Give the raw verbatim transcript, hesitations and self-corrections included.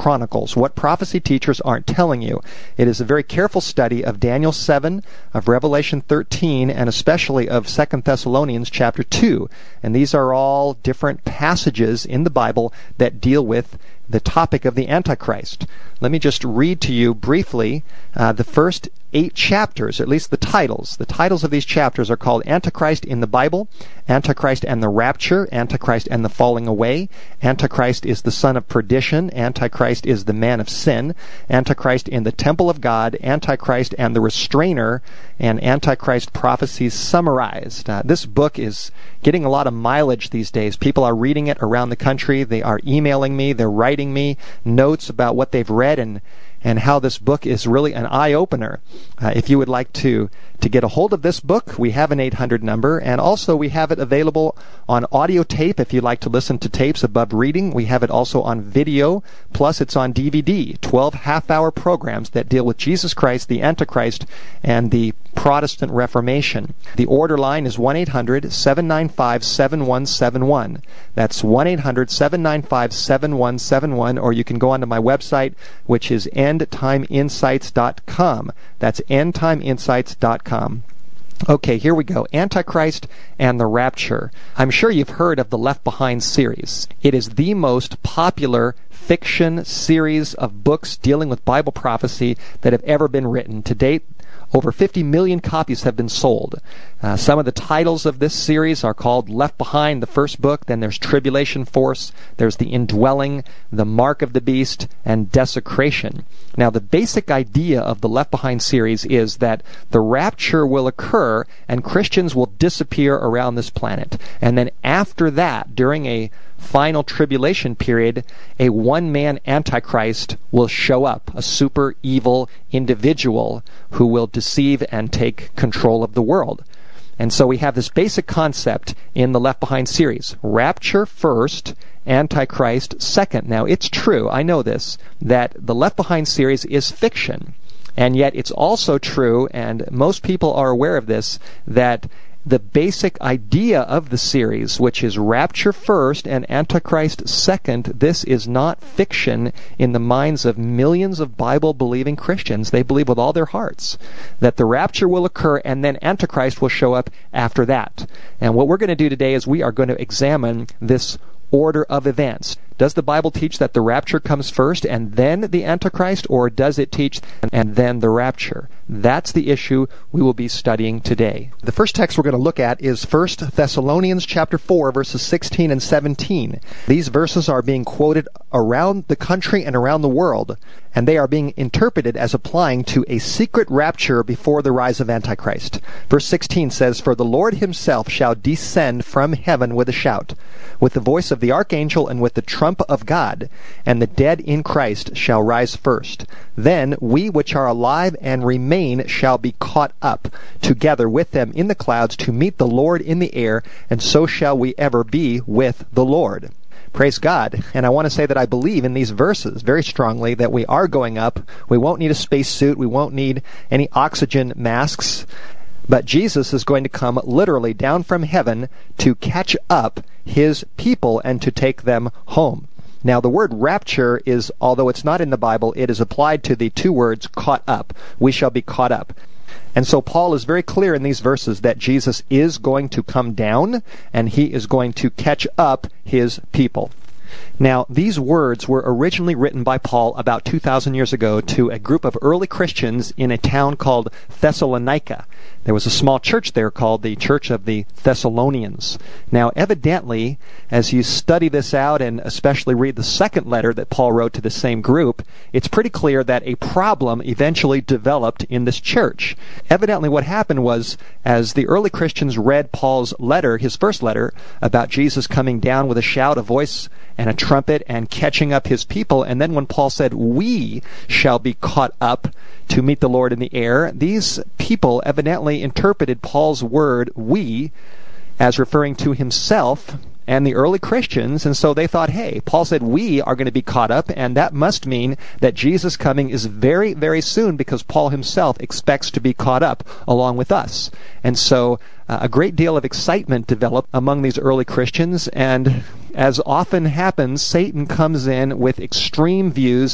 Chronicles, what prophecy teachers aren't telling you. It is a very careful study of Daniel seven, of Revelation thirteen, and especially of Second Thessalonians chapter two. And these are all different passages in the Bible that deal with the topic of the Antichrist. Let me just read to you briefly uh, the first eight chapters, at least the titles. The titles of these chapters are called Antichrist in the Bible, Antichrist and the Rapture, Antichrist and the Falling Away, Antichrist is the son of perdition, Antichrist is the man of sin, Antichrist in the temple of God, Antichrist and the restrainer, and Antichrist prophecies summarized. Uh, this book is getting a lot of mileage these days. People are reading it around the country. They are emailing me. They're writing me notes about what they've read and and how this book is really an eye-opener. Uh, if you would like to, to get a hold of this book, we have an eight hundred number, and also we have it available on audio tape if you'd like to listen to tapes above reading. We have it also on video, plus it's on D V D, twelve half-hour programs that deal with Jesus Christ, the Antichrist, and the Protestant Reformation. The order line is one eight hundred seven nine five seven one seven one. That's one eight hundred seven nine five seven one seven one, or you can go onto my website, which is end time insights dot com. That's end time insights dot com. Okay, here we go. Antichrist and the Rapture. I'm sure you've heard of the Left Behind series. It is the most popular fiction series of books dealing with Bible prophecy that have ever been written. To date, over fifty million copies have been sold. Uh, some of the titles of this series are called Left Behind, the first book. Then there's Tribulation Force. There's The Indwelling, The Mark of the Beast, and Desecration. Now, the basic idea of the Left Behind series is that the rapture will occur and Christians will disappear around this planet. And then after that, during a final tribulation period, a one-man Antichrist will show up, a super evil individual who will deceive and take control of the world. And so we have this basic concept in the Left Behind series. Rapture first, Antichrist second. Now, it's true, I know this, that the Left Behind series is fiction. And yet it's also true, and most people are aware of this, that the basic idea of the series, which is Rapture first and Antichrist second, this is not fiction in the minds of millions of Bible-believing Christians. They believe with all their hearts that the rapture will occur and then Antichrist will show up after that. And what we're going to do today is we are going to examine this order of events. Does the Bible teach that the rapture comes first and then the Antichrist, or does it teach and then the rapture? That's the issue we will be studying today. The first text we're going to look at is First Thessalonians chapter four, verses sixteen and seventeen. These verses are being quoted around the country and around the world, and they are being interpreted as applying to a secret rapture before the rise of Antichrist. Verse sixteen says, "For the Lord himself shall descend from heaven with a shout, with the voice of the archangel and with the trump of God, and the dead in Christ shall rise first. Then we which are alive and remain shall be caught up together with them in the clouds to meet the Lord in the air, and so shall we ever be with the Lord." Praise God. And I want to say that I believe in these verses very strongly that we are going up. We won't need a spacesuit. We won't need any oxygen masks. But Jesus is going to come literally down from heaven to catch up his people and to take them home. Now, the word rapture is, although it's not in the Bible, it is applied to the two words caught up. We shall be caught up. And so Paul is very clear in these verses that Jesus is going to come down and he is going to catch up his people. Now, these words were originally written by Paul about two thousand years ago to a group of early Christians in a town called Thessalonica. There was a small church there called the Church of the Thessalonians. Now, evidently, as you study this out and especially read the second letter that Paul wrote to the same group, it's pretty clear that a problem eventually developed in this church. Evidently, what happened was, as the early Christians read Paul's letter, his first letter, about Jesus coming down with a shout, a voice, and a trumpet, and catching up his people, and then when Paul said, "We shall be caught up to meet the Lord in the air," these people evidently interpreted Paul's word, "we," as referring to himself and the early Christians, and so they thought, hey, Paul said we are going to be caught up, and that must mean that Jesus' coming is very, very soon, because Paul himself expects to be caught up along with us. And so uh, a great deal of excitement developed among these early Christians, and as often happens, Satan comes in with extreme views